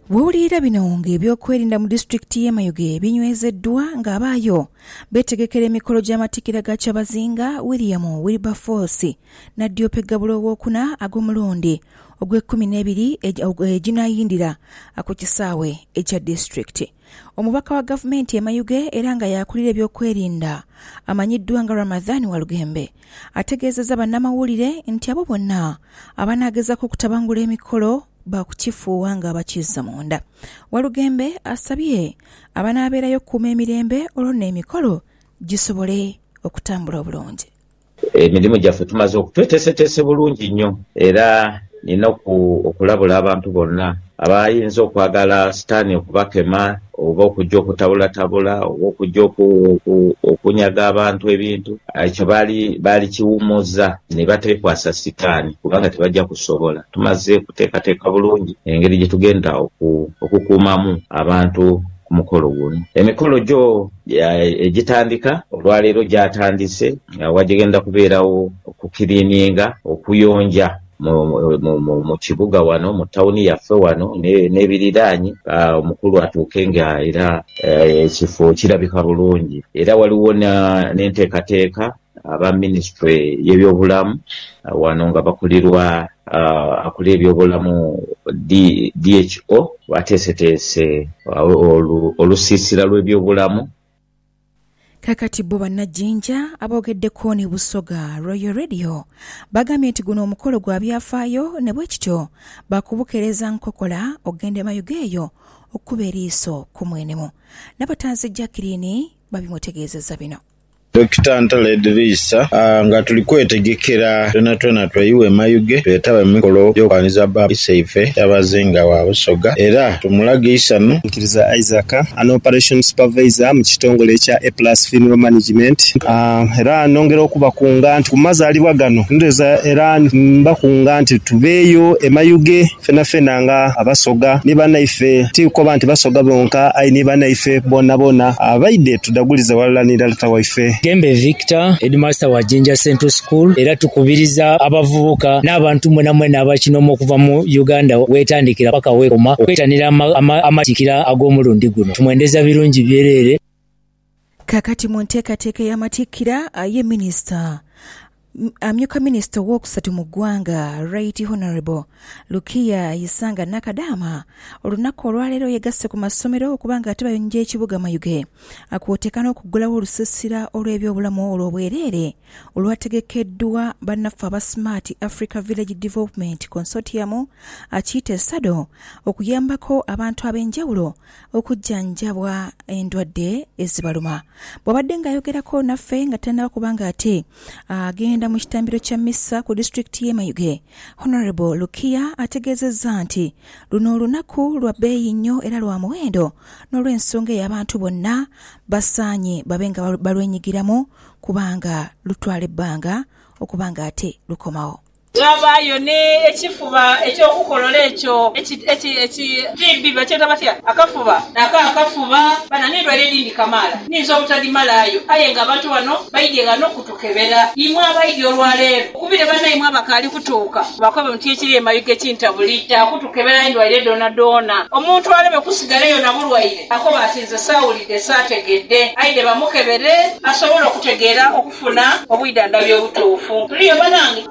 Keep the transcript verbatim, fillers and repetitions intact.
Bw'owulira bino ng'ebyokwerinda mu disitulikiti y'e Mayuge binywezeddwa ng'abaayo beetegekera emikolo gy'amatikkira ga Kyabazinga William Wilberforce n'addyopa eggabulo owookuna ag'omulundi ogw'ekkumi n'ebiri eginaayindira ku kisaawe ekya disitulikiti. Omubaka wa gavumenti e Mayuge era nga yakulira ebyokwerinda amanyiddwa nga Ramadhan Walugembe ategeezezza bannamawulire nti abo bonna abanaagezako okutabangula emikolo bakukifuuwa nga bakizza munda. Walugembe asabye abanaabeerayo okukuuma emirembe olwo n'emikolo gisobole okutambula obulungi. Emirimu gyaffe tumaze okutweteeseteese bulungi nnyo era nina okulabula abantu bonna abayinza okwagala sitaani okubakema oba okujja okutabulatabula oba okujja okunyaga abantu ebintu ekyo baali baali kiwummuza ne bateekwasa sitaani kubanga tebajja kusobola. Tumaze kuteekateeka bulungi engeri gye tugenda okukuumamu abantu ku mukolo guno. Emikolo gyo egitandika olwaleero gyatandise wagenda kubeerawo okukiriininga okuyonja mu kibuga wano mu tawuni yaffe wano n'ebiriraanyi omukulu atuuke nga era ekifo kirabika bulungi. Era waliwo n'enteekateeka aba minisitule y'ebyobulamu wano nga bakulirwa akulira ebyobulamu D H O bateeseteese olusiisira lw'ebyobulamu. Kakati bo bannajjinja aboogeddeko ne Busoga Royal Radio bagambye nti guno omukolo gwa byafaayo ne bwe kityo bakubukereza nkokola okugenda e Mayuge eyo okuba eriiso ku mwenemu. Nabatanzi Jacqueline babimutegeezezza bino. Dokita Ntale Edrisa uh, nga tuli kwetegekera tona tona twayiwe e Mayuge twetaba emikolo gy'okwaniza baabisa ife Kyabazinga wa Busoga era tumulage isano nkiriza Isaac an operation supervisor mu kitongole kya A Plus Funeral Management uh, era nongera okubakunga nti kumazaalibwa gano ndeza era mbakunga nti tubeeyo e Mayuge fena fena nga Abasoga ne bannaife tiko bantu Basoga bonka ai ne bannaife bonna bonna abaide tudaguliza walalanira lata waife. Gembe Victor, headmaster wa Jinja Central School, era tukubiriza abavubuka n'abantu mwena mwena abakinomo okuva mu Uganda wetandikira paka wekoma okwetanira amatikira ama ag'omulundi guno. Tumwendeza birungi byerere. Kakati mu nteekateeka y'amatikkira ye minisita amyuka minisita w'okusatu mu ggwanga Right Honorable Lukia Isanga Nakadama olunaku olwaleero yegasse ku masomero okubanga ate bayonja ekibuga Mayuge akwoteka n'okuggulawo olusiisira olw'ebyobulamu olw'obwereere olwategekeddwa bannaffe aba Smart Africa Village Development Consortium akiyita SADO okuyambako abantu ab'enjawulo okujjanjabwa endwadde ezibaluma. Bw'abadde ng'ayogerako naffe nga tannaba kubanga ate agenda mu kitambiro kya missa ku disitulikiti y'e Mayuge, Honorable Lukia ategeezezza nti luno olunaku lwa bbeeyi nnyo era lwa muwendo n'olw'ensonga ey'abantu bonna basaanye babe nga balwenyigiramu kubanga lutwala ebbanga okubanga ate lukomawo. Wabayo ne ekifuba ekyokukolola ekyo ekibbi bakyeta batya akafuba naka akafuba bananirwa erindi kamala ninza obutalimalayo aye nga abantu bano bayidye gano kutukebera imwe abayidye olwaleero kubire bana imwe abakali kutuuka bakobe muti ekiri e Mayuge kintabulita kutukebera endwaire dona dona omuntu aleme kusigalayo na bulwaire akoba atinze sawulidde saategedde ayide bamukebere asobola okutegeera okufuna obwidanda by'obutuufu tuliyo banange